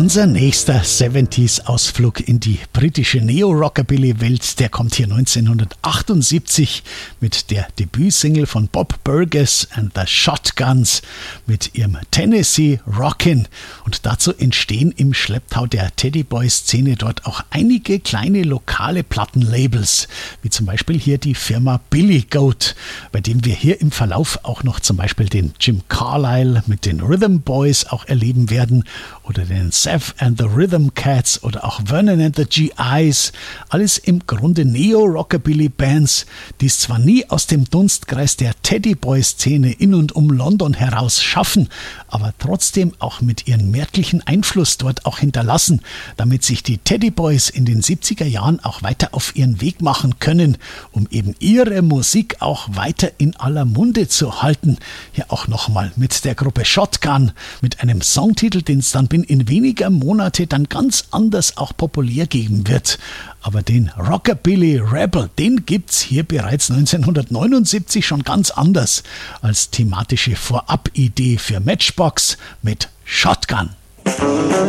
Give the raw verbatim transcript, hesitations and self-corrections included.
Unser nächster siebziger-Ausflug in die britische Neo-Rockabilly-Welt, der kommt hier neunzehnhundertachtundsiebzig mit der Debütsingle von Bob Burgess and the Shotguns mit ihrem Tennessee Rockin'. Und dazu entstehen im Schlepptau der Teddyboy-Szene dort auch einige kleine lokale Plattenlabels, wie zum Beispiel hier die Firma Billy Goat, bei dem wir hier im Verlauf auch noch zum Beispiel den Jim Carlyle mit den Rhythm Boys auch erleben werden oder den Seth and the Rhythm Cats oder auch Vernon and the G Is. Alles im Grunde Neo-Rockabilly-Bands, die es zwar nie aus dem Dunstkreis der Teddyboy-Szene in und um London heraus schaffen, aber trotzdem auch mit ihrem merklichen Einfluss dort auch hinterlassen, damit sich die Teddyboys in den siebziger Jahren auch weiter auf ihren Weg machen können, um eben ihre Musik auch weiter in aller Munde zu halten. Hier auch nochmal mit der Gruppe Shotgun, mit einem Songtitel, den es dann in weniger Monate dann ganz anders auch populär geben wird. Aber den Rockabilly Rebel, den gibt's hier bereits neunzehnhundertneunundsiebzig schon ganz anders als thematische Vorab-Idee für Matchbox mit Shotgun.